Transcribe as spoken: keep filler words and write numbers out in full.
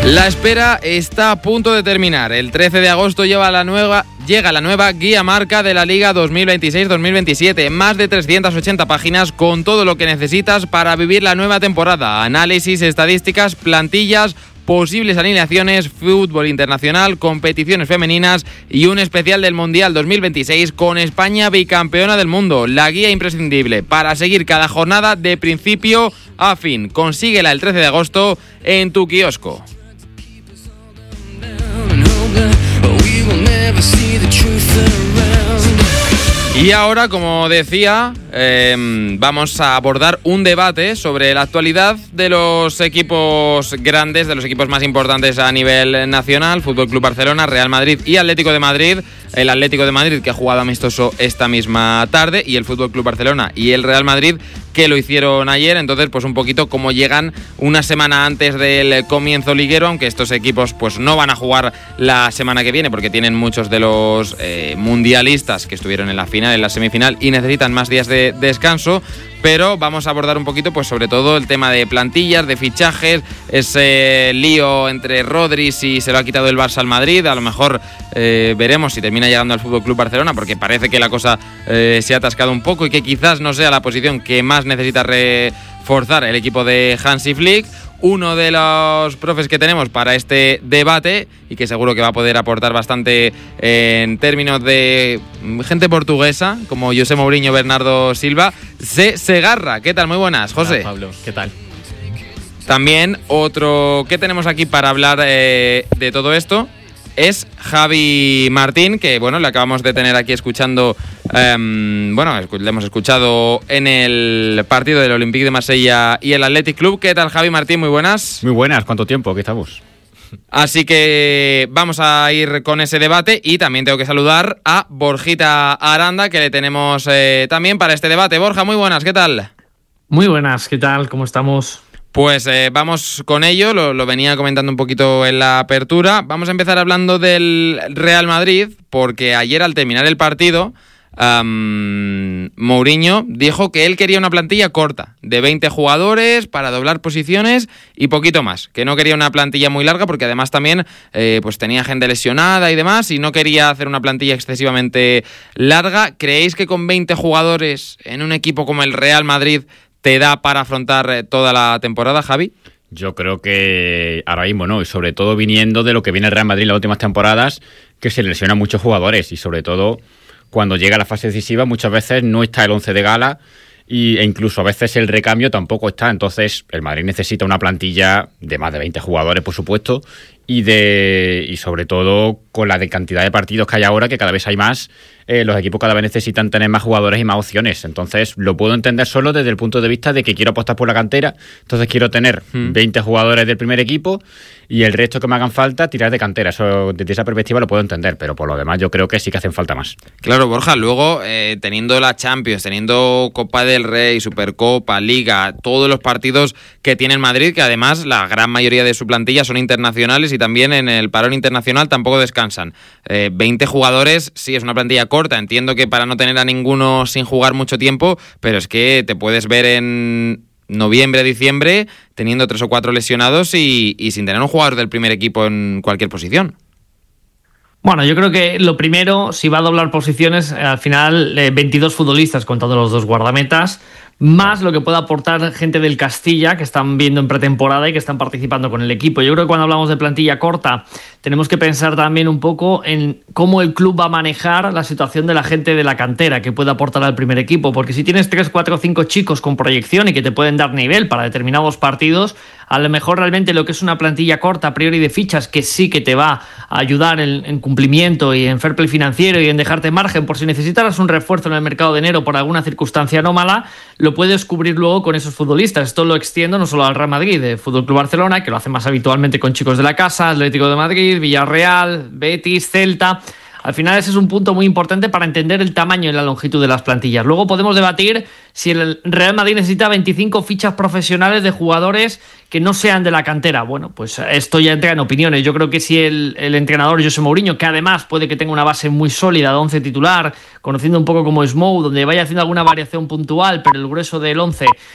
La espera está a punto de terminar. El trece de agosto lleva la nueva, llega la nueva guía marca de la Liga dos mil veintiséis dos mil veintisiete. Más de trescientas ochenta páginas con todo lo que necesitas para vivir la nueva temporada. Análisis, estadísticas, plantillas, posibles alineaciones, fútbol internacional, competiciones femeninas y un especial del Mundial dos mil veintiséis con España bicampeona del mundo. La guía imprescindible para seguir cada jornada de principio a fin. Consíguela el trece de agosto en tu kiosco. Y ahora, como decía, eh, vamos a abordar un debate sobre la actualidad de los equipos grandes, de los equipos más importantes a nivel nacional: Fútbol Club Barcelona, Real Madrid y Atlético de Madrid. El Atlético de Madrid, que ha jugado amistoso esta misma tarde, y el Fútbol Club Barcelona y el Real Madrid, que lo hicieron ayer. Entonces, pues un poquito cómo llegan una semana antes del comienzo liguero, aunque estos equipos pues no van a jugar la semana que viene porque tienen muchos de los eh, mundialistas que estuvieron en la final, en la semifinal, y necesitan más días de descanso. Pero vamos a abordar un poquito, pues sobre todo el tema de plantillas, de fichajes, ese lío entre Rodri, si se lo ha quitado el Barça al Madrid. A lo mejor eh, veremos si termina llegando al Fútbol Club Barcelona, porque parece que la cosa eh, se ha atascado un poco y que quizás no sea la posición que más necesita reforzar el equipo de Hansi Flick. Uno de los profes que tenemos para este debate, y que seguro que va a poder aportar bastante en términos de gente portuguesa, como José Mourinho, Bernardo Silva, Se Segarra. ¿Qué tal? Muy buenas, José. Hola, Pablo, ¿qué tal? También otro que tenemos aquí para hablar eh, de todo esto es Javi Martín, que bueno, le acabamos de tener aquí escuchando, eh, bueno, le hemos escuchado en el partido del Olympique de Marsella y el Athletic Club. ¿Qué tal, Javi Martín? Muy buenas. Muy buenas, ¿cuánto tiempo? ¿Qué estamos? Así que vamos a ir con ese debate, y también tengo que saludar a Borjita Aranda, que le tenemos eh, también para este debate. Borja, muy buenas, ¿qué tal? Muy buenas, ¿qué tal? ¿Cómo estamos? Pues eh, vamos con ello, lo, lo venía comentando un poquito en la apertura. Vamos a empezar hablando del Real Madrid, porque ayer, al terminar el partido, um, Mourinho dijo que él quería una plantilla corta, de veinte jugadores para doblar posiciones y poquito más, que no quería una plantilla muy larga, porque además también eh, pues tenía gente lesionada y demás, y no quería hacer una plantilla excesivamente larga. ¿Creéis que con veinte jugadores en un equipo como el Real Madrid te da para afrontar toda la temporada, Javi? Yo creo que ahora mismo no, y sobre todo viniendo de lo que viene el Real Madrid en las últimas temporadas, que se lesionan muchos jugadores, y sobre todo cuando llega la fase decisiva muchas veces no está el once de gala, y, e incluso a veces el recambio tampoco está. Entonces el Madrid necesita una plantilla de más de veinte jugadores, por supuesto, y de y sobre todo con la de cantidad de partidos que hay ahora, que cada vez hay más, eh, los equipos cada vez necesitan tener más jugadores y más opciones. Entonces lo puedo entender solo desde el punto de vista de que quiero apostar por la cantera, entonces quiero tener mm. veinte jugadores del primer equipo y el resto que me hagan falta tirar de cantera. Eso, desde esa perspectiva lo puedo entender, pero por lo demás yo creo que sí que hacen falta más. Claro, Borja, luego eh, teniendo la Champions, teniendo Copa del Rey, Supercopa, Liga, todos los partidos que tiene el Madrid, que además la gran mayoría de su plantilla son internacionales, y también en el parón internacional tampoco descansan. Eh, veinte jugadores, sí, es una plantilla corta. Entiendo que para no tener a ninguno sin jugar mucho tiempo, pero es que te puedes ver en noviembre, diciembre, teniendo tres o cuatro lesionados y, y sin tener un jugador del primer equipo en cualquier posición. Bueno, yo creo que lo primero, si va a doblar posiciones, al final eh, veintidós futbolistas contando los dos guardametas, más lo que pueda aportar gente del Castilla que están viendo en pretemporada y que están participando con el equipo. Yo creo que cuando hablamos de plantilla corta tenemos que pensar también un poco en cómo el club va a manejar la situación de la gente de la cantera que puede aportar al primer equipo, porque si tienes tres, cuatro, cinco chicos con proyección y que te pueden dar nivel para determinados partidos, a lo mejor realmente lo que es una plantilla corta a priori de fichas, que sí que te va a ayudar en, en cumplimiento y en fair play financiero y en dejarte margen por si necesitaras un refuerzo en el mercado de enero por alguna circunstancia anómala, lo puedes cubrir luego con esos futbolistas. Esto lo extiendo no solo al Real Madrid, de Fútbol Club Barcelona, que lo hace más habitualmente con chicos de la casa, Atlético de Madrid, Villarreal, Betis, Celta. Al final ese es un punto muy importante para entender el tamaño y la longitud de las plantillas. Luego podemos debatir si el Real Madrid necesita veinticinco fichas profesionales de jugadores que no sean de la cantera. Bueno, pues esto ya entra en opiniones. Yo creo que si el, el entrenador José Mourinho, que además puede que tenga una base muy sólida de once titular, conociendo un poco como es Mou, donde vaya haciendo alguna variación puntual, pero el grueso del once